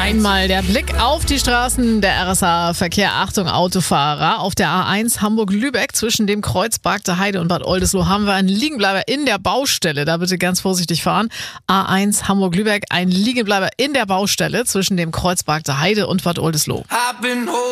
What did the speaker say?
Einmal der Blick auf die Straßen der RSA-Verkehr. Achtung, Autofahrer. Auf der A1 Hamburg-Lübeck zwischen dem Kreuz Bargter Heide und Bad Oldesloe haben wir einen Liegenbleiber in der Baustelle. Da bitte ganz vorsichtig fahren. A1 Hamburg-Lübeck, ein Liegenbleiber in der Baustelle zwischen dem Kreuz Bargter Heide und Bad Oldesloe.